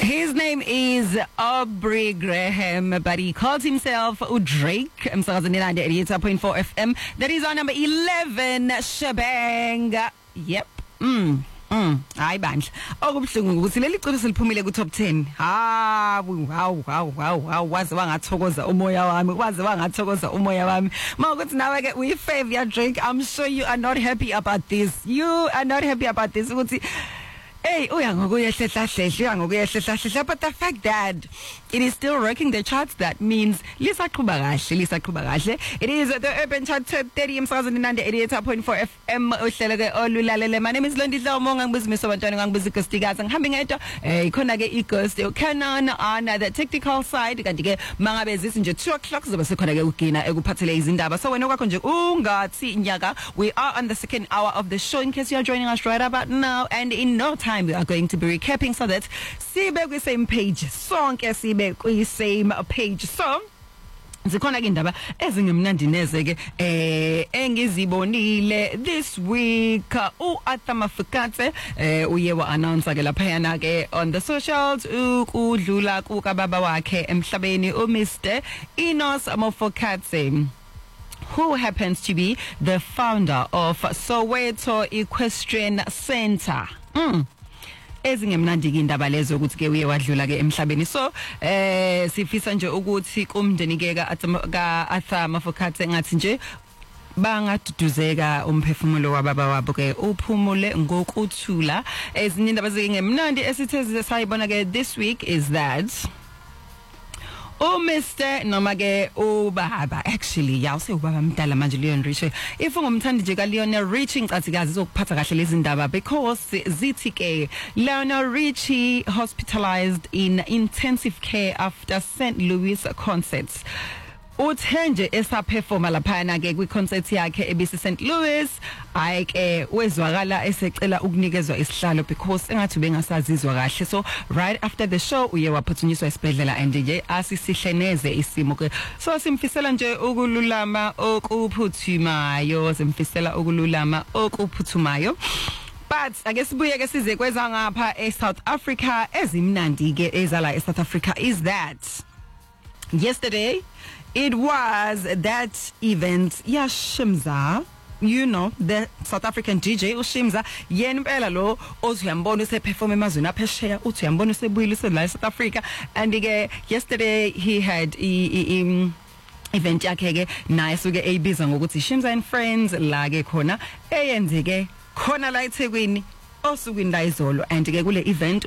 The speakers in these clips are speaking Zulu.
His name is Aubrey Graham, but he calls himself Drake. Emsakazweni 88.4 FM. That is our number 11 shebang. Yep. Hayi bandla. Okubhlungu ukuthi leli cebo seliphumile ku top 10. Wow. Waze wangathokoza umoya wami. Mawukuthi nawe ke uyi favor Drake. I'm sure you are not happy about this. Ukuthi hey, but the fact that it is still rocking the charts, that means Lisa Kubagashi. It is the Urban Chart Top 30 88.4 FM. My name is Londi Mong, I'm business of joining on Business Stigas and having it. Konage Eco still canon on the technical side. Mangabes in 2 o'clock. So we are on the second hour of the show in case you are joining us right about now, and in no time we are going to be recapping so that sibe same page song sibe same page song. Zikhona ke indaba ezingemnandi neze ke engizibonile this week uArthur Mafokate uye wa announce ke lapha yana ke on the socials ukudlula kukababa wakhe emhlabeni uMr Enos Mafokate, who happens to be the founder of Soweto Equestrian Center. Ezingemnandi ke indaba lezo ukuthi ke uye wadlula ke emhlabeni. So sifisa nje ukuthi kumndeni ke ka Arthur Mafokate ngathi nje bangaduduzeka umphefumulo wababa wabo ke uphumule ngokuthula. Ezinye indaba zingemnandi esithe sayibona ke this week is that Mr. Nomage ubaba, actually yawuse ubaba mdala manje Lionel Richie. If ungumthandi nje ka Lionel Richie ngicatikazi zokuphatha kahle lezi ndaba because zithi ke Lionel Richie hospitalized in intensive care after St. Louis concerts. Uthenje esaperforma laphana ke kwi-concert yakhe ebisi St. Louis ayike wezwakala esecela ukunikezwa isihlalo because engathi bengasazizwa kahle. So right after the show uye waphuthunyiswa esibhedlela and nje asisihleneze isimo ke. So simfisela nje ukululama okuphuthumayo. But I guess sibuye ke size kweza ngapha eSouth Africa ezimnandi ke ezala eSouth Africa is that yesterday it was that event Shimza, you know, the South African DJ uShimza yenempela lo ozuyambona useperform emazweni aphesheya uthi uyambona usebuyile la eSouth Africa. And yesterday he had event yakhe ke naye suke eyibiza ngokuthi Shimza and Friends la ke khona eyenzeke khona la eThekwini osukwini la izolo. And ke kule event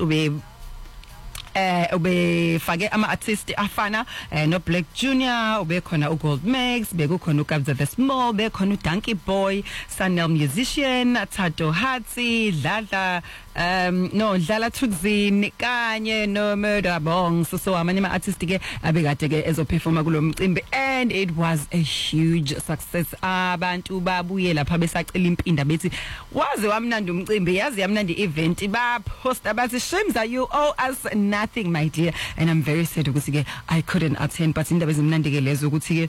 ubefake ama-artist afana no Black Junior, ubekhona uGold Max, bekukhona uKabza the Small, bekhona uDonkey Boy, Sanel Musician, Tato Hatsi, Dlala Thukzin kanye no Murder Bongs. So amanye ama-artist ke abekade ke ezoperforma kulo mcimbi, and it was a huge success. Abantu babuye lapha besacela impinda bethi waze wamnandi umcimbi, yazi yamnandi event, baposta bathi Shimza you owe us nothing my dear. And I'm very sad ukuthi ke I couldn't attend, but indaba ezimnandi ke lezo ukuthi ke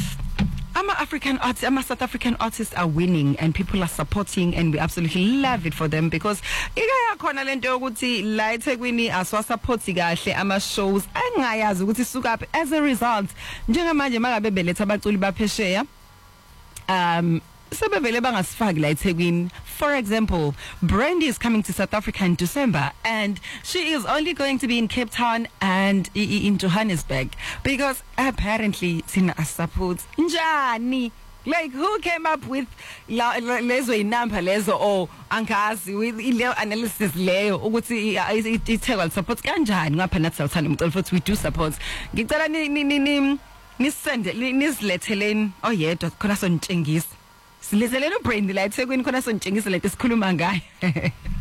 South African artists are winning and people are supporting, and we absolutely love it for them because khona lento yokuthi la eThekwini aswasupporti kahle ama shows engayazi ukuthi sukaphi. As a result njengamanje mangabe beletha abaculi baphesheya sebevele bangasifaki la eThekwini. For example, Brandy is coming to South Africa in December, and she is only going to be in Cape Town and in Johannesburg because apparently sina support njani. Like, who came up with lezo inamba lezo angazi with ile analysis leyo ukuthi ithekwa support kanjani ngapha nathi sawuthanda umcelo futhi we do support. Ngicela nisende nisiletheleni oyedwa khona sontshengisa. Siletheleni uBrandy la eThekwini khona sontshengisa lento sikhuluma ngayo.